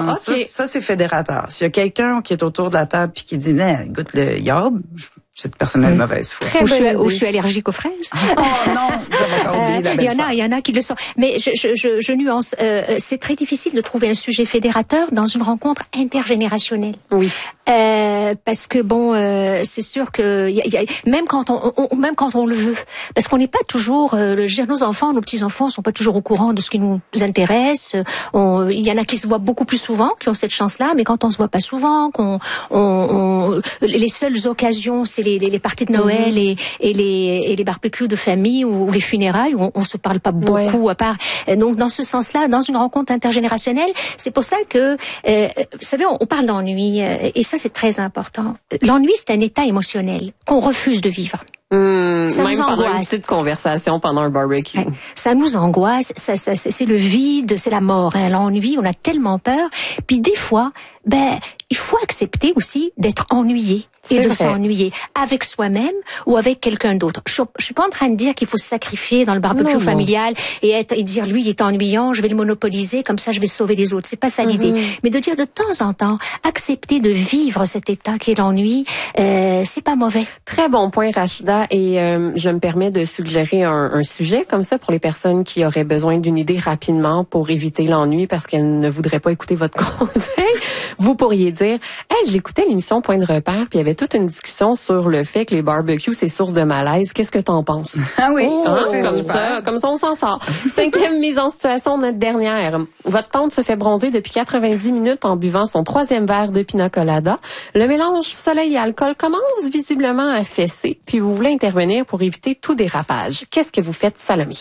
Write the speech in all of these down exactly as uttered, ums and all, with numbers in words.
Non, okay. ça, ça c'est fédérateur. S'il y a quelqu'un qui est autour de la table puis qui dit, mais goûte le yob, cette personne a une mauvaise foi. Ou je, suis, ou je suis allergique aux fraises. Oh non, euh, il y en a, il y en a qui le sont. Mais je, je, je, je nuance. Euh, c'est très difficile de trouver un sujet fédérateur dans une rencontre intergénérationnelle. Oui. Euh, parce que bon, euh, c'est sûr que y a, y a, même quand on, on, même quand on le veut, parce qu'on n'est pas toujours. Euh, je veux dire, nos enfants, nos petits enfants, sont pas toujours au courant de ce qui nous intéresse. On, il y en a qui se voient beaucoup plus souvent, qui ont cette chance-là, mais quand on se voit pas souvent, qu'on, on, on, les seules occasions, c'est les Les, les parties de Noël mmh. et, et les et les barbecues de famille ou, ou les funérailles où on, on se parle pas beaucoup ouais. à part. Donc dans ce sens-là, dans une rencontre intergénérationnelle, c'est pour ça que euh, vous savez, on, on parle d'ennui euh, et ça c'est très important. L'ennui c'est un état émotionnel qu'on refuse de vivre. Mmh, ça même nous pendant une petite conversation pendant un barbecue. Ouais, ça nous angoisse, ça, ça, c'est le vide, c'est la mort, hein, l'ennui, on a tellement peur. Puis des fois, ben il faut accepter aussi d'être ennuyé. Et de s'ennuyer avec soi-même ou avec quelqu'un d'autre. Je, je suis pas en train de dire qu'il faut se sacrifier dans le barbecue non, familial non. et être et dire lui il est ennuyant, je vais le monopoliser comme ça je vais sauver les autres. C'est pas ça mm-hmm. l'idée. Mais de dire de temps en temps accepter de vivre cet état qui est l'ennui, euh, c'est pas mauvais. Très bon point Rachida et euh, je me permets de suggérer un, un sujet comme ça pour les personnes qui auraient besoin d'une idée rapidement pour éviter l'ennui parce qu'elles ne voudraient pas écouter votre conseil. Vous pourriez dire, hey, j'écoutais l'émission Point de repère puis il y avait toute une discussion sur le fait que les barbecues, c'est source de malaise. Qu'est-ce que t'en penses? Ah oui, oh, ça, c'est comme super. ça, comme ça, on s'en sort. Cinquième mise en situation, notre dernière. Votre tante se fait bronzer depuis quatre-vingt-dix minutes en buvant son troisième verre de pina colada. Le mélange soleil et alcool commence visiblement à fesser, puis vous voulez intervenir pour éviter tout dérapage. Qu'est-ce que vous faites, Salomé?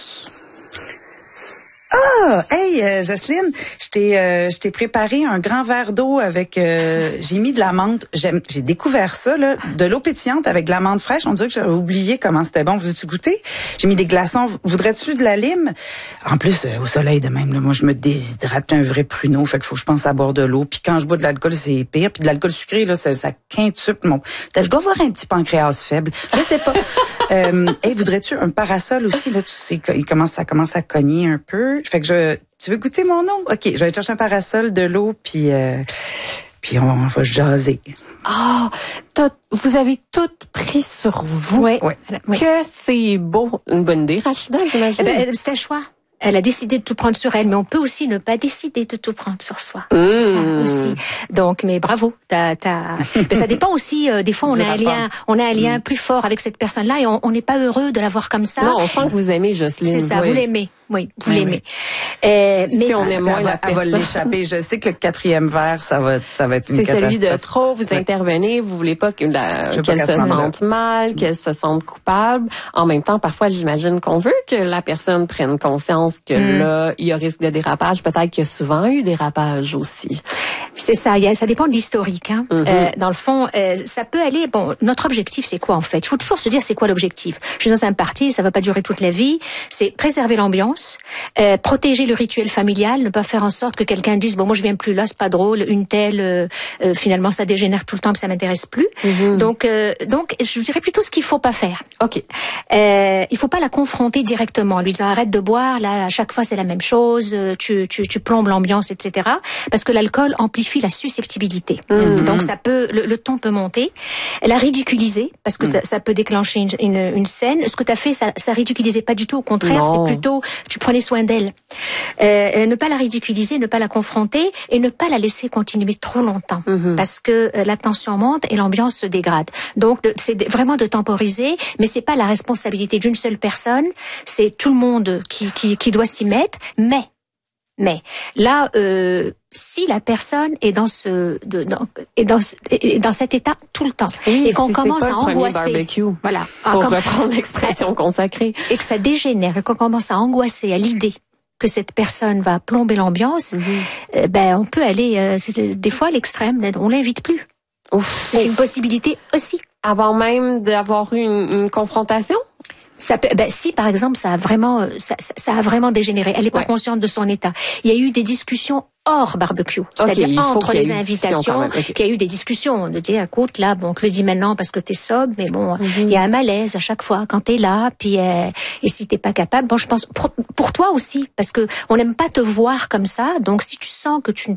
Ah, hey, euh, Jocelyne, je t'ai, euh, je t'ai préparé un grand verre d'eau avec, euh, j'ai mis de la menthe. J'aime, j'ai découvert ça là, de l'eau pétillante avec de la menthe fraîche. On dirait que j'avais oublié comment c'était bon. Veux-tu goûter? J'ai mis des glaçons. Voudrais-tu de la lime? En plus, euh, au soleil de même, là, moi je me déshydrate, un vrai pruneau. Fait qu'il faut que je pense à boire de l'eau. Puis quand je bois de l'alcool, c'est pire. Puis de l'alcool sucré, là, ça, ça quintuple mon. Je dois avoir un petit pancréas faible. Je sais pas. euh, hey, voudrais-tu un parasol aussi là? Tu sais, il commence, ça commence à cogner un peu. Fait que je, tu veux goûter mon eau? OK, je vais aller chercher un parasol, de l'eau, puis euh, puis on, on va jaser. Ah, oh, vous avez tout pris sur vous. Oui. oui. Que c'est beau. Une bonne idée, Rachida, j'imagine. Eh ben, c'est un choix. Elle a décidé de tout prendre sur elle, mais on peut aussi ne pas décider de tout prendre sur soi. Mmh. C'est ça aussi. Donc, mais bravo. T'as, t'as... mais ça dépend aussi. Euh, des fois, on a un lien, on a un lien mmh. plus fort avec cette personne-là et on n'est pas heureux de la voir comme ça. Non, on sent que vous aimez Jocelyne. C'est ça, oui. vous l'aimez. Oui, vous oui, l'aimez. Oui. Euh, mais si ça, on aime moins la personne, elle va l'échapper. Je sais que le quatrième verre, ça va, ça va être une c'est catastrophe. celui de trop. Vous intervenez, vous voulez pas que la, qu'elle, qu'elle se sente mal, qu'elle se sente coupable. En même temps, parfois, j'imagine qu'on veut que la personne prenne conscience que mm. là, il y a risque de dérapage. Peut-être qu'il y a souvent eu dérapage aussi. C'est ça. Il y a, ça dépend de l'historique. Hein. Mm-hmm. Euh, dans le fond, euh, ça peut aller. Bon, notre objectif, c'est quoi en fait? Il faut toujours se dire, c'est quoi l'objectif? Je suis dans un party, ça va pas durer toute la vie. C'est préserver l'ambiance. Euh, protéger le rituel familial, ne pas faire en sorte que quelqu'un dise bon moi je viens plus là, c'est pas drôle, une telle euh, euh, finalement ça dégénère tout le temps puis ça m'intéresse plus. Mm-hmm. Donc euh, donc je dirais plutôt ce qu'il faut pas faire. OK. Euh, il faut pas la confronter directement, lui dire arrête de boire, là à chaque fois c'est la même chose, tu tu tu plombes l'ambiance et cetera. Parce que l'alcool amplifie la susceptibilité. Mm-hmm. Donc ça peut le, le ton peut monter. La ridiculiser parce que mm. ça peut déclencher une, une, une scène. Ce que tu as fait ça ça ridiculisait pas du tout, au contraire, non. c'était plutôt tu prenais soin d'elle. Euh, ne pas la ridiculiser, ne pas la confronter et ne pas la laisser continuer trop longtemps mm-hmm. parce que euh, la tension monte et l'ambiance se dégrade. Donc de, c'est de, vraiment de temporiser, mais c'est pas la responsabilité d'une seule personne, c'est tout le monde qui qui, qui doit s'y mettre. Mais mais là, euh, si la personne est dans ce de, dans, est dans est dans cet état tout le temps oui, et qu'on si commence à angoisser, voilà, pour comme, reprendre l'expression consacrée, et que ça dégénère et qu'on commence à angoisser à l'idée que cette personne va plomber l'ambiance, mm-hmm. euh, ben on peut aller euh, des fois à l'extrême, on l'invite plus. Ouf, c'est Ouf. une possibilité aussi. Avant même d'avoir eu une, une confrontation. Ça peut, ben, si par exemple ça a vraiment ça, ça a vraiment dégénéré, elle est pas ouais. consciente de son état. Il y a eu des discussions hors barbecue, c'est-à-dire okay, entre les invitations, okay. qu'il y a eu des discussions de dire écoute là bon on te le dit maintenant parce que t'es sobre, mais bon mm-hmm. il y a un malaise à chaque fois quand t'es là, puis euh, et si t'es pas capable, bon je pense pour, pour toi aussi parce que on n'aime pas te voir comme ça, donc si tu sens que tu